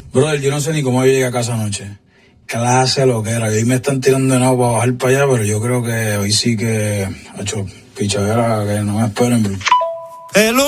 Brother, yo no sé ni cómo yo llegué a casa anoche. Clase lo que era. Hoy me están tirando de nuevo para bajar para allá, pero yo creo que hoy sí que, ha hecho pichadera, que no me esperen, bro.